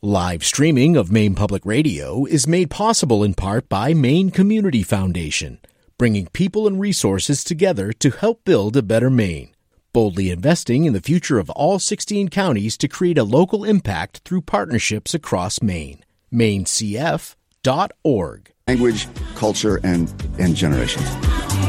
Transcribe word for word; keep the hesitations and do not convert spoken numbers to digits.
Live streaming of Maine Public Radio is made possible in part by Maine Community Foundation, bringing people and resources together to help build a better Maine. Boldly investing in the future of all sixteen counties to create a local impact through partnerships across Maine. maine c f dot org. Language, culture, and, and generations.